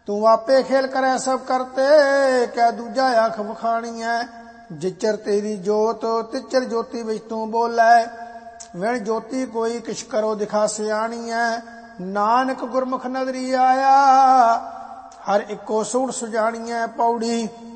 तू आपे खेल करे सब करते, कै दूजा अख वखाणीऐ। जिचर तेरी जोत तिचर ज्योति विच तू बोलै, विण ज्योति कोई किश करो दिखा सियाणीऐ। नानक गुरमुख नदरी आया, हर इको सूट सुजाणीऐ। पौड़ी